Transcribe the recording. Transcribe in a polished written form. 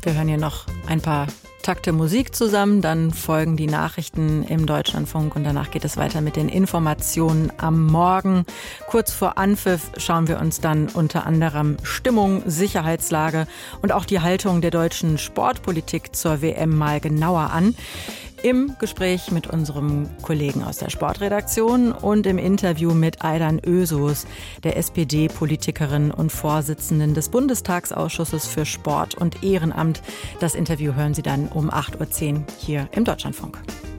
Wir hören hier noch ein paar Takte Musik zusammen, dann folgen die Nachrichten im Deutschlandfunk und danach geht es weiter mit den Informationen am Morgen. Kurz vor Anpfiff schauen wir uns dann unter anderem Stimmung, Sicherheitslage und auch die Haltung der deutschen Sportpolitik zur WM mal genauer an. Im Gespräch mit unserem Kollegen aus der Sportredaktion und im Interview mit Aydan Özos, der SPD-Politikerin und Vorsitzenden des Bundestagsausschusses für Sport und Ehrenamt. Das Interview hören Sie dann um 8.10 Uhr hier im Deutschlandfunk.